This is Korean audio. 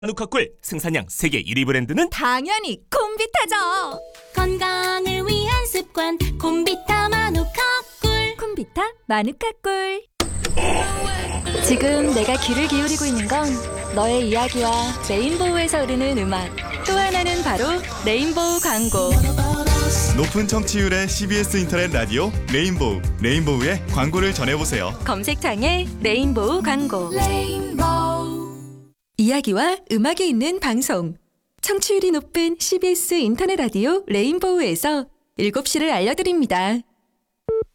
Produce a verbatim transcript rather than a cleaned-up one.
마누카꿀 생산량 세계 일 위 브랜드는 당연히 콤비타죠. 건강을 위한 습관 콤비타 마누카꿀. 콤비타 마누카꿀. 지금 내가 귀를 기울이고 있는 건 너의 이야기와 레인보우에서 흐르는 음악, 또 하나는 바로 레인보우 광고. 높은 청취율의 씨비에스 인터넷 라디오 레인보우, 레인보우의 광고를 전해보세요. 검색창에 레인보우 광고. 레인보우. 이야기와 음악이 있는 방송. 청취율이 높은 씨비에스 인터넷 라디오 레인보우에서 일곱 시를 알려드립니다.